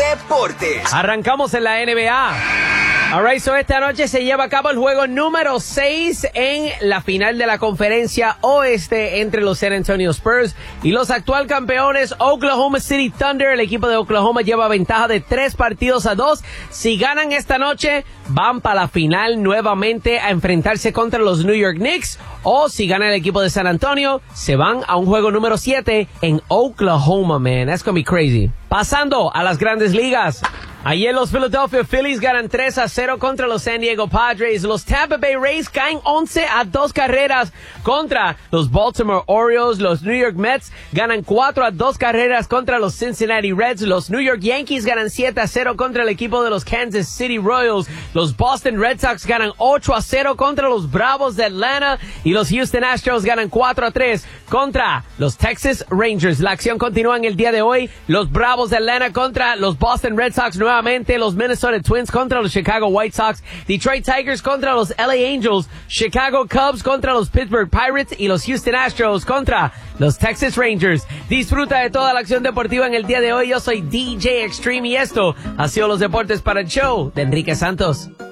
Deportes. Arrancamos en la NBA. Alright, so esta noche se lleva a cabo el juego número 6 en la final de la conferencia oeste entre los San Antonio Spurs y los actual campeones Oklahoma City Thunder. El equipo de Oklahoma lleva ventaja de 3-2. Si ganan esta noche, van para la final nuevamente a enfrentarse contra los New York Knicks. O si gana el equipo de San Antonio, se van a un juego número 7 en Oklahoma, man. That's gonna be crazy. Pasando a las grandes ligas. Ayer los Philadelphia Phillies ganan 3-0 contra los San Diego Padres. Los Tampa Bay Rays caen 11-2 carreras contra los Baltimore Orioles. Los New York Mets ganan 4-2 carreras contra los Cincinnati Reds. Los New York Yankees ganan 7-0 contra el equipo de los Kansas City Royals. Los Boston Red Sox ganan 8-0 contra los Bravos de Atlanta. Y los Houston Astros ganan 4-3 contra los Texas Rangers. La acción continúa en el día de hoy. Los Bravos de Atlanta contra los Boston Red Sox nuevamente. Los Minnesota Twins contra los Chicago White Sox, Detroit Tigers contra los LA Angels, Chicago Cubs contra los Pittsburgh Pirates y los Houston Astros contra los Texas Rangers. Disfruta de toda la acción deportiva en el día de hoy. Yo soy DJ Extreme y esto ha sido los deportes para el show de Enrique Santos.